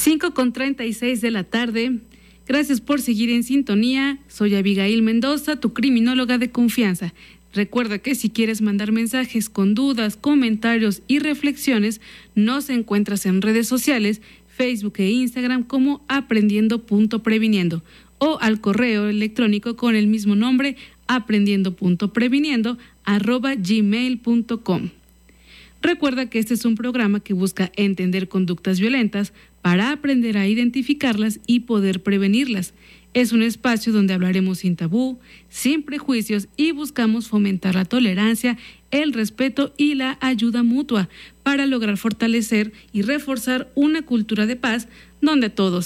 5:36 de la tarde. Gracias por seguir en sintonía. Soy Abigail Mendoza, tu criminóloga de confianza. Recuerda que si quieres mandar mensajes con dudas, comentarios y reflexiones, nos encuentras en redes sociales, Facebook e Instagram como aprendiendo.previniendo o al correo electrónico con el mismo nombre, aprendiendo.previniendo@gmail.com. Recuerda que este es un programa que busca entender conductas violentas para aprender a identificarlas y poder prevenirlas. Es un espacio donde hablaremos sin tabú, sin prejuicios y buscamos fomentar la tolerancia, el respeto y la ayuda mutua para lograr fortalecer y reforzar una cultura de paz donde todos